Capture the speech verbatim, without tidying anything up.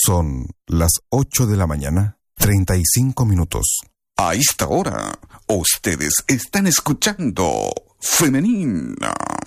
Son las ocho de la mañana, treinta y cinco minutos. A esta hora, ustedes están escuchando Femenina.